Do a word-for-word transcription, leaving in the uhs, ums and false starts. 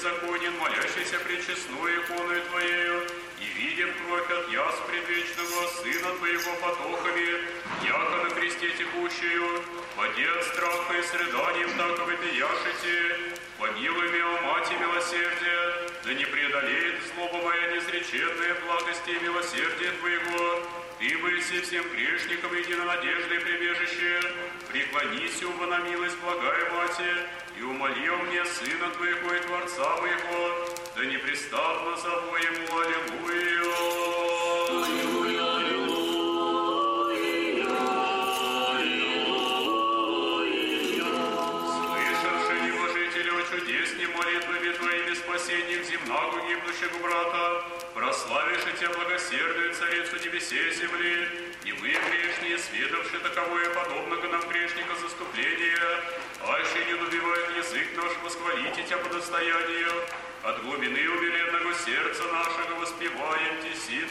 беззаконен, молящийся пречестную иконою Твоею, и видим кровь от яс предвечного Сына Твоего потохами, яко на кресте текущую, воде от страха и с рыданием таковы ты яшите, помилуй меня, о Мати милосердия, да не преодолеет злоба моя незреченная благости и милосердия Твоего. Ты выси всем грешникам единонадежды и прибежище, преклонись уба на милость, благая Мати, и умоли о мне Сына Твоего и Творца моего, да непрестанно зову Ему. Аллилуйя. Аллилуйя, аллилуйя. Слышавши небожителю чудесни молитвами Твоими спасением земного гибнущего брата, прославишь и Тебя благосердную Царицу небесей и земли, и вы, грешние, сведавши таковое подобного нам грешника заступления, аще не набивает язык наш восхвалить Тебя по достоянию, от глубины умиленного сердца нашего воспеваем Ти сит